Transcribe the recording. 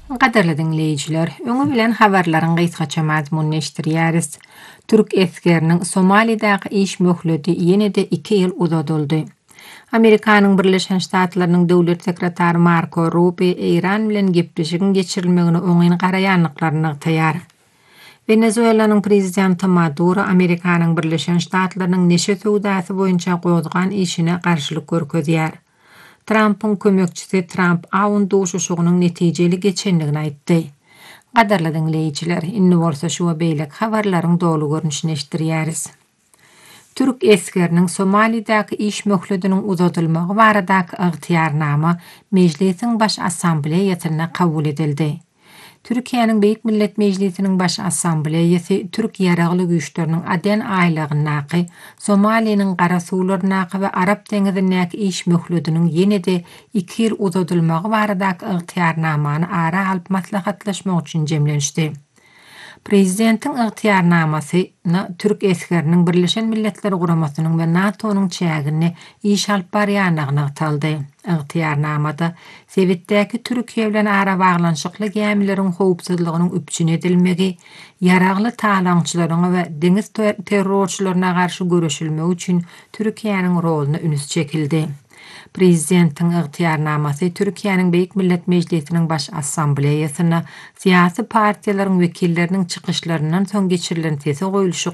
Gaderli dinleyijiler, öňe bilen habarlaryň gysgaça mazmunny eşdirýäris. Türk eskeriniň Somalidaky iş möhledi ýene-de 2 ýyl uzatyldy. Amerikanyň Birleşen Ştatlarynyň döwlet sekretary Marco Rubio Iran bilen gepleşigin geçirilmegine oňyn garaýanlyklaryny taýýar. Venezuelanyň prezidenti Maduro Amerikanyň Birleşen Ştatlarynyň neşe söwdasy boýunça gozgan işine garşylyk görkezýär. Trump'ın kömekçisi Trump awun duşuşugynyň netijeli geçenligini aýtdy. Gaderli dinleyijiler, inni bolsa şu beýlek habarlaryň dolu görnüşini eşdirýäris. Türk eskeriniň Somalidaky iş möhlediniň uzatylmagy baradaky ygtyýarnama Mejlisiň baş assambleýasyna kabul edildi. Türkiýanyň Beýik Millet Mejlisiniň baş assambleýasy Türk ýaragly güýçleriniň aden aýlygyndaky, Somaliýanyň Gara suwlarynaky we Arap deňizindäki iş möhlediniň ýene-de 2 ýyl uzatylmagy baradaky ygtyýarnamany ara alyp maslahatlaşmak üçin jemlenişdi. Prezidentiň ygtyýarnamasyny Türk eskeriniň Birleşen Milletler Guramasynyň we NATO'nyň çägine iş alyp barýanlygyny ataldy. Ygtyýarnamada Sewitdäki Türkiýe bilen ara baglanşykly gemileriň howpsuzlygynyň üpçün edilmegi, ýaragly talaňçylaryň we deňiz terrorçylaryna garşy göreşilmegi üçin Türkiýanyň roluny üns çekildi. Prezidentiň ygtyýarnamasy Türkiýanyň Beýik Millet Mejlisiniň baş assambleýasyna, siýasy partiýalaryň wekilleriniň çykyşlaryndan soň geçirilen sesi goýulşy